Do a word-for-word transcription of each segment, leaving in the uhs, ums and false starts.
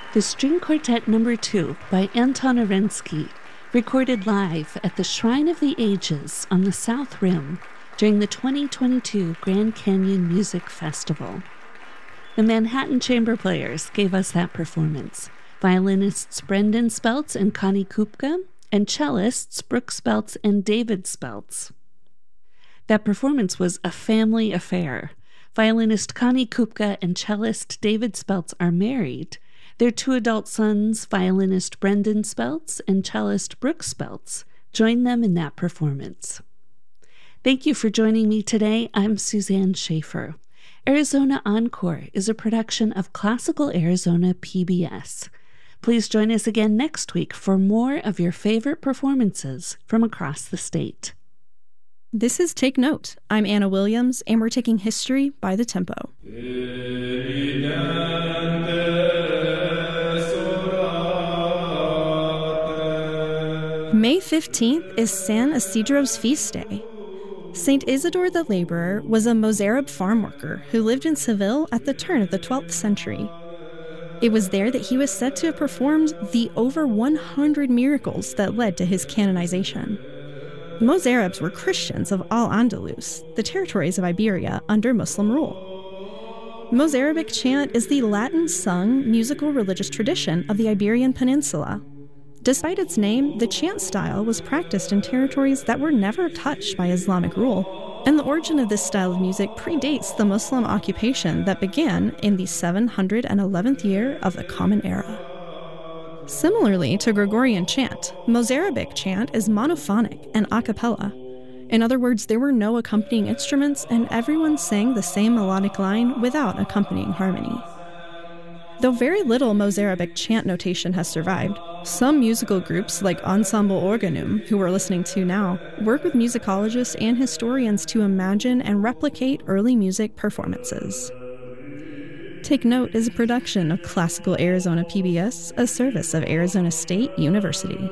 The String Quartet Number two by Anton Arensky, recorded live at the Shrine of the Ages on the South Rim during the twenty twenty-two Grand Canyon Music Festival. The Manhattan Chamber Players gave us that performance. Violinists Brendan Speltz and Connie Kupka, and cellists Brooke Speltz and David Speltz. That performance was a family affair. Violinist Connie Kupka and cellist David Speltz are married. Their two adult sons, violinist Brendan Speltz and cellist Brooke Speltz, joined them in that performance. Thank you for joining me today. I'm Suzanne Schaefer. Arizona Encore is a production of Classical Arizona P B S. Please join us again next week for more of your favorite performances from across the state. This is Take Note. I'm Anna Williams, and we're taking history by the tempo. May fifteenth is San Isidro's feast day. Saint Isidore the Laborer was a Mozarab farm worker who lived in Seville at the turn of the twelfth century. It was there that he was said to have performed the over one hundred miracles that led to his canonization. Mozarabs were Christians of Al-Andalus, the territories of Iberia under Muslim rule. Mozarabic chant is the Latin-sung musical religious tradition of the Iberian Peninsula. Despite its name, the chant style was practiced in territories that were never touched by Islamic rule, and the origin of this style of music predates the Muslim occupation that began in the seven hundred eleventh year of the Common Era. Similarly to Gregorian chant, Mozarabic chant is monophonic and a cappella. In other words, there were no accompanying instruments, and everyone sang the same melodic line without accompanying harmony. Though very little Mozarabic chant notation has survived, some musical groups like Ensemble Organum, who we're listening to now, work with musicologists and historians to imagine and replicate early music performances. Take Note is a production of Classical Arizona P B S, a service of Arizona State University.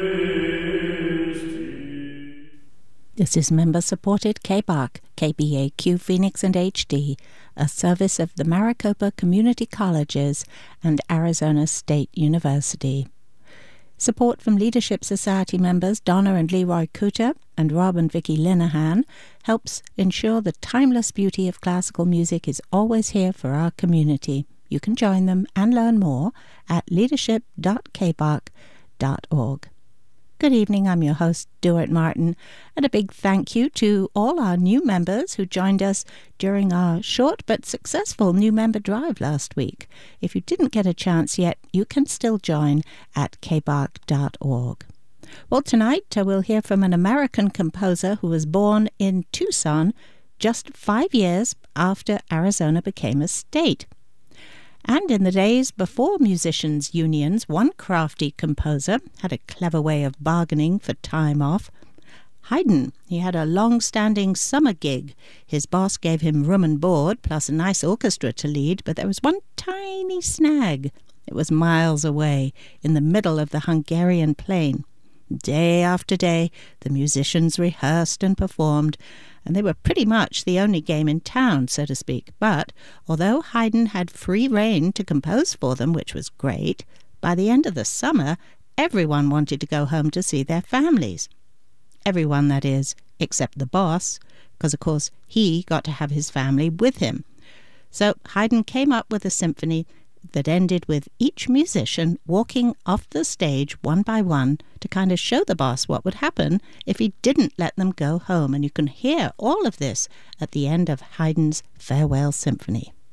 This is member-supported K B A C, K B A Q Phoenix and H D, a service of the Maricopa Community Colleges and Arizona State University. Support from Leadership Society members Donna and Leroy Kuta and Rob and Vicky Linehan helps ensure the timeless beauty of classical music is always here for our community. You can join them and learn more at leadership dot k b a c dot org. Good evening, I'm your host, Stuart Martin, and a big thank you to all our new members who joined us during our short but successful new member drive last week. If you didn't get a chance yet, you can still join at k b a c dot org. Well, tonight uh, we'll hear from an American composer who was born in Tucson just five years after Arizona became a state. And in the days before musicians' unions, one crafty composer had a clever way of bargaining for time off. Haydn, he had a long-standing summer gig. His boss gave him room and board, plus a nice orchestra to lead, but there was one tiny snag. It was miles away, in the middle of the Hungarian plain. Day after day, the musicians rehearsed and performed, and they were pretty much the only game in town, so to speak. But although Haydn had free rein to compose for them, which was great, by the end of the summer, everyone wanted to go home to see their families. Everyone, that is, except the boss, because, of course, he got to have his family with him. So Haydn came up with a symphony that ended with each musician walking off the stage one by one to kind of show the boss what would happen if he didn't let them go home. And you can hear all of this at the end of Haydn's Farewell Symphony.